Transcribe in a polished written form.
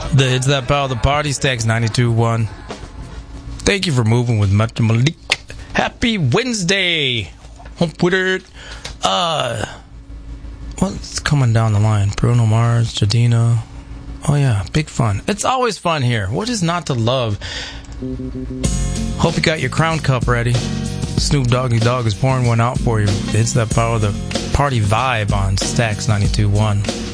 It's that power of the party, Stacks 92.1. Thank you for moving with Metro Malik. Happy Wednesday. Hump with it. What's coming down the line? Bruno Mars, Jadina. Oh yeah, big fun. It's always fun here. What is not to love? Hope you got your crown cup ready. Snoop Doggy Dogg is pouring one out for you. It's that power of the party vibe on Stacks 92.1.